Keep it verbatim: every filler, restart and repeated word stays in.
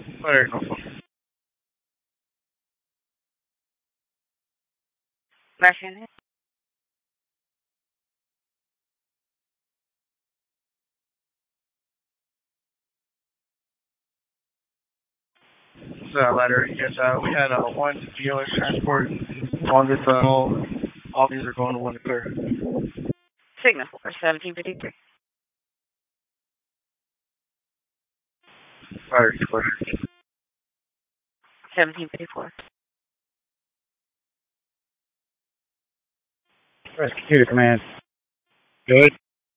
Alright, no problem. Russian. Uh, letter. Yes, uh, we had uh, one B O S transport on this uh, all. All these are going to one clear. Signal for seventeen fifty-three. Alright, clear. seventeen fifty-four. Press computer command. Good.